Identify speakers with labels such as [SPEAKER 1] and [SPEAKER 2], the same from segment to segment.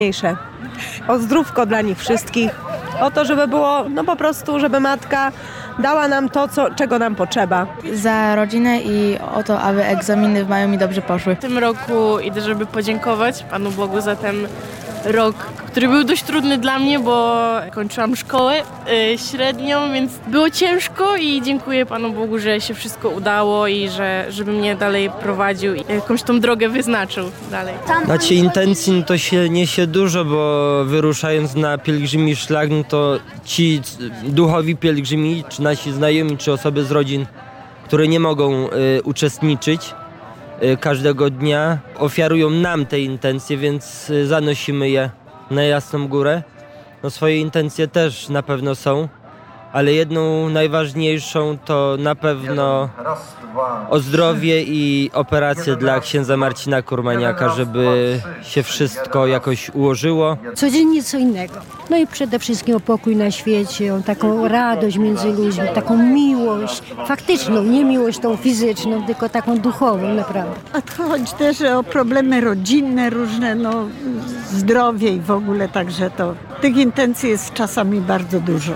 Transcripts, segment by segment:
[SPEAKER 1] najważniejsze. O zdrówko dla nich wszystkich. O to, żeby było, po prostu, żeby matka dała nam to, czego nam potrzeba.
[SPEAKER 2] Za rodzinę i o to, aby egzaminy w maju mi dobrze poszły.
[SPEAKER 3] W tym roku idę, żeby podziękować Panu Bogu za ten rok, który był dość trudny dla mnie, bo kończyłam szkołę średnią, więc było ciężko i dziękuję Panu Bogu, że się wszystko udało i żeby mnie dalej prowadził i jakąś tą drogę wyznaczył dalej.
[SPEAKER 4] Znaczy intencji to się niesie dużo, bo wyruszając na pielgrzymi szlak, to ci duchowi pielgrzymi, czy nasi znajomi, czy osoby z rodzin, które nie mogą uczestniczyć każdego dnia, ofiarują nam te intencje, więc zanosimy je na Jasną Górę. Swoje intencje też na pewno są, ale jedną najważniejszą to na pewno o zdrowie i operację dla księdza Marcina Kurmaniaka, żeby się wszystko jakoś ułożyło.
[SPEAKER 5] Codziennie co innego. No i przede wszystkim o pokój na świecie, o taką radość między ludźmi, taką miłość, faktyczną, nie miłość tą fizyczną, tylko taką duchową naprawdę.
[SPEAKER 6] A chodzi też o problemy rodzinne różne, zdrowie i w ogóle, także to tych intencji jest czasami bardzo dużo.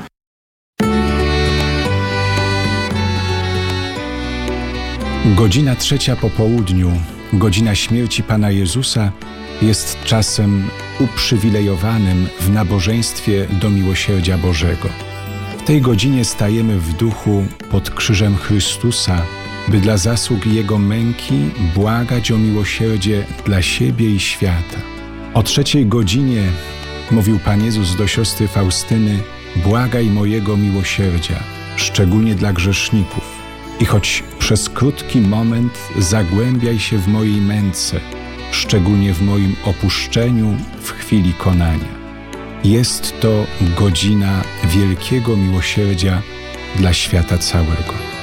[SPEAKER 7] Godzina 3 po południu, godzina śmierci Pana Jezusa, jest czasem uprzywilejowanym w nabożeństwie do miłosierdzia Bożego. W tej godzinie stajemy w duchu pod krzyżem Chrystusa, by dla zasług Jego męki błagać o miłosierdzie dla siebie i świata. O 3 godzinie mówił Pan Jezus do siostry Faustyny: błagaj mojego miłosierdzia, szczególnie dla grzeszników. I choć przez krótki moment zagłębiaj się w mojej męce, szczególnie w moim opuszczeniu w chwili konania. Jest to godzina wielkiego miłosierdzia dla świata całego.